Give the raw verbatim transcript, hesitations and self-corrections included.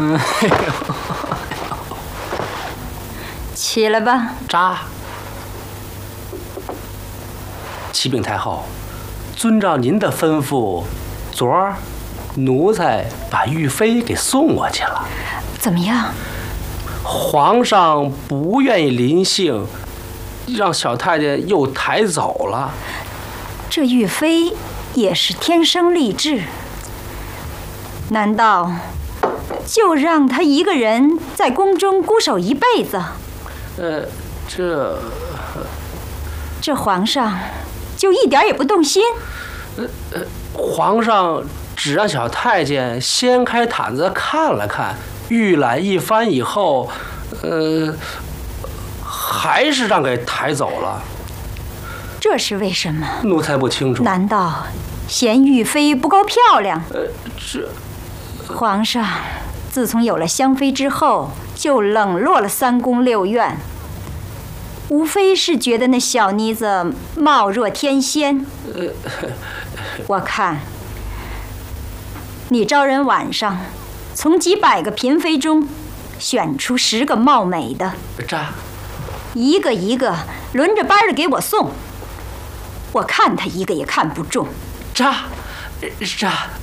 嗯，哎呦， 起来吧。 喳。启禀太后，遵照您的吩咐，昨儿奴才把玉妃给送过去了。 怎么样？ 皇上不愿意临幸，让小太监又抬走了。 这玉妃也是天生丽质，难道就让她一个人在宫中孤守一辈子？ 呃，这这皇上就一点也不动心？ 呃呃，皇上只让小太监掀开毯子看了看，预览一番以后，呃，还是让给抬走了。 这是为什么？ 奴才不清楚。 难道嫌玉妃不够漂亮？ 呃，这皇上自从有了香妃之后，就冷落了三宫六院，无非是觉得那小妮子貌若天仙。 呃， 我看你招人晚上从几百个嫔妃中选出十个貌美的， 这一个一个轮着班的给我送。我看他一个也看不中。 这这